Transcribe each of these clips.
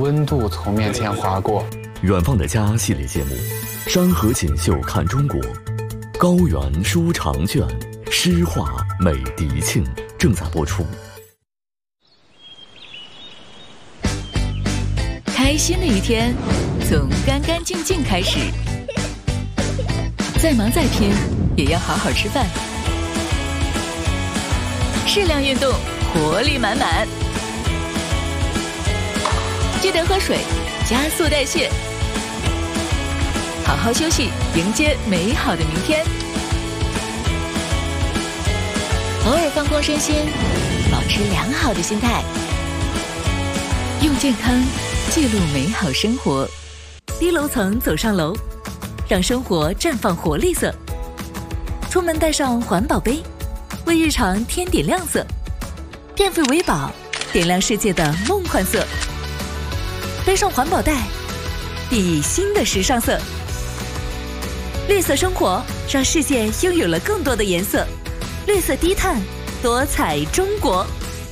温度从面前划过。 远方的家系列节目，山河锦绣看中国，高原书长卷，诗画美迪庆正在播出。 开心的一天，从干干净净开始。再忙再拼，也要好好吃饭。适量运动，活力满满。记得喝水，加速代谢。好好休息，迎接美好的明天。偶尔放空身心，保持良好的心态，用健康记录美好生活。低楼层走上楼，让生活绽放活力色。出门带上环保杯，为日常添点亮色。电费为宝，点亮世界的梦幻色。背上环保袋，熠熠新的时尚色。绿色生活，让世界拥有了更多的颜色。绿色低碳，多彩中国。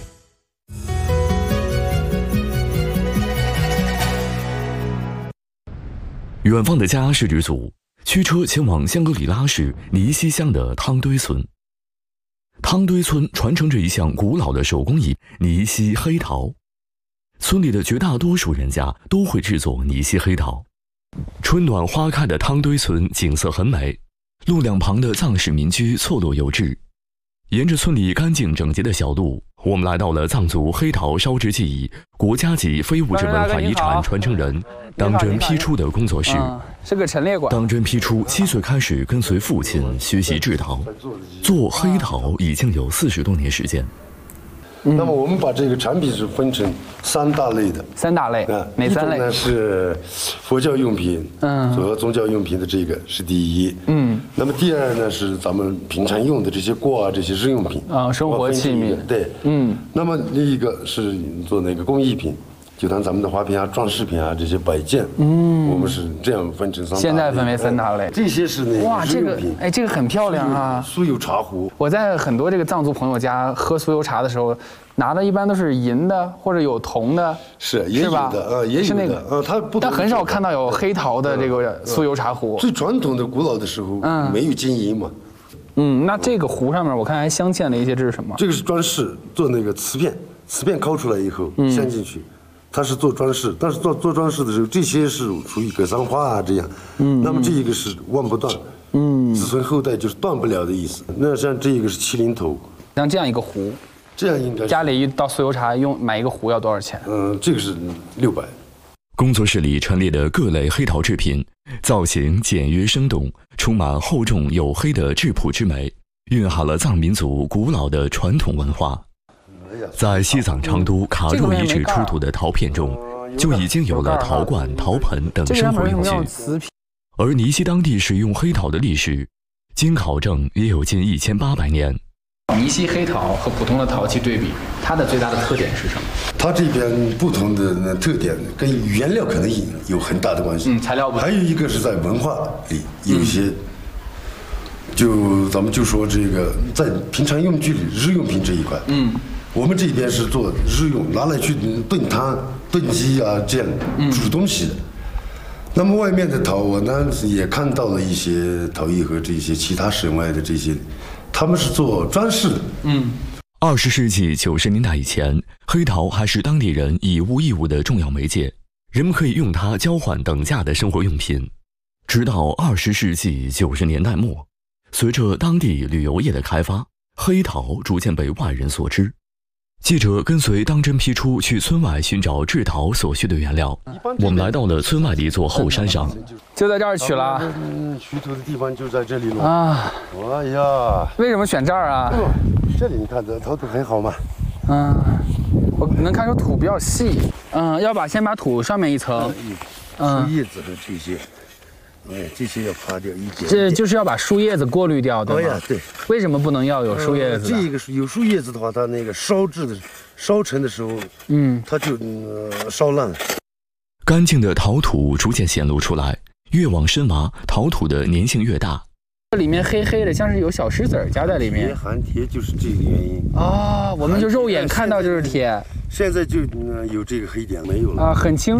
远方的家摄制组驱车前往香格里拉市尼西乡的汤堆村。汤堆村传承着一项古老的手工艺——尼西黑陶。村里的绝大多数人家都会制作尼西黑陶。春暖花开的汤堆村景色很美，路两旁的藏式民居错落有致。沿着村里干净整洁的小路，我们来到了藏族黑陶烧制技艺国家级非物质文化遗产传承人当真批出的工作室。 是个陈列馆。 当真批出7岁开始跟随父亲学习制陶，做黑陶已经有40多年时间。 那么我们把这个产品是分成3大类的。 3大类，哪3类？ 一种呢是佛教用品，和宗教用品的这个是第一。那么第二呢是咱们平常用的这些锅啊，这些日用品生活器皿。 对，那么另一个是做那个工艺品，就当咱们的花瓶啊、装饰品啊这些摆件。我们是这样分成3大类。 现在分为3大类。 这些是那个日用品。 这个很漂亮啊！ 酥油茶壶。我在很多这个藏族朋友家喝酥油茶的时候，拿的一般都是银的或者有铜的， 也有的也有的它不， 但很少看到有黑陶的这个酥油茶壶。 最传统的古老的时候，没有金银嘛。 那这个壶上面我看还镶嵌了一些，这是什么？ 这个是装饰，做那个瓷片抠出来以后镶进去，它是做装饰。但是做装饰的时候，这些是属于格桑花啊这样。那么这一个是万不断，子孙后代就是断不了的意思。那像这一个是麒麟头， 像这样一个壶。 这样应该家里一倒酥油茶买一个壶要多少钱？ 这个是600。 作室里陈列的各类黑陶制品，造型简约生动，充满厚重黝黑的质朴之美，蕴含了藏民族古老的传统文化。在西藏昌都卡若遗址出土的陶片中，就已经有了陶罐、陶盆等生活用具。而尼西当地使用黑陶的历史，经考证也有近1800年。 尼西黑陶和普通的陶器对比，它的最大的特点是什么？ 它这边不同的特点跟原料可能有很大的关系。 材料不同。 还有一个是在文化里有一些，咱们就说这个在平常用具里日用品这一块，我们这边是做日用，拿来去炖汤、炖鸡啊这样煮东西的。那么外面的陶，我呢也看到了一些陶艺和这些其他省外的这些。他们是做装饰的。 20世纪90年代以前，黑陶还是当地人以物易物的重要媒介，人们可以用它交换等价的生活用品。直到20世纪90年代末，随着当地旅游业的开发，黑陶逐渐被外人所知。记者跟随当真批出去村外寻找制陶所需的原料，我们来到了村外的一座后山上， 就在这儿取了。 取土的地方就在这里了啊！哎呀， 为什么选这儿啊？ 这里你看这陶土很好嘛。 我能看出土比较细。要先把土上面一层， 树叶子和这些。这些要擦掉一点。 这就是要把树叶子过滤掉，对吗？ 对。 为什么不能要有树叶子？ 这个是有树叶子的话，它那个烧成的时候，它就烧烂了。 干净的陶土逐渐显露出来，越往深挖，陶土的粘性越大。 这里面黑黑的，像是有小石子儿夹在里面。 含铁就是这个原因啊，我们就肉眼看到就是铁。 现在就有这个黑点没有了啊，很清。